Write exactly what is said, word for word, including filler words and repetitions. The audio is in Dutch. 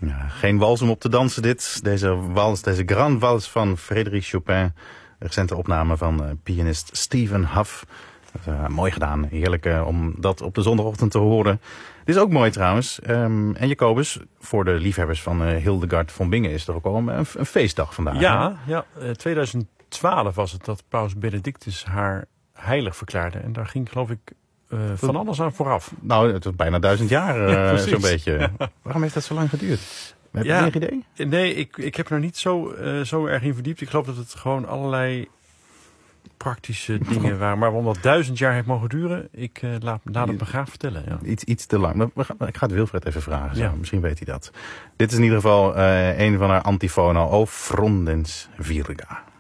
Ja, geen wals om op te dansen dit. Deze wals, deze Grand Wals van Frédéric Chopin. Een recente opname van uh, pianist Stephen Huff. Uh, mooi gedaan. Heerlijk uh, om dat op de zondagochtend te horen. Dit is ook mooi trouwens. Um, en Jacobus, voor de liefhebbers van uh, Hildegard von Bingen is er ook al een, een, een feestdag vandaag. Ja, ja uh, twintig twaalf was het dat paus Benedictus haar heilig verklaarde. En daar ging geloof ik uh, van alles aan vooraf. Nou, het was bijna duizend jaar uh, ja, zo'n beetje. Waarom heeft dat zo lang geduurd? Heb je ja, enig idee? Nee, ik, ik heb er niet zo, uh, zo erg in verdiept. Ik geloof dat het gewoon allerlei praktische dingen waren. Maar omdat duizend jaar heeft mogen duren, ik uh, laat, laat het me graag vertellen. Ja. Iets, iets te lang. We gaan, ik ga het Wilfred even vragen. Zo. Ja. Misschien weet hij dat. Dit is in ieder geval uh, een van haar antifonen. O Frondens Virga.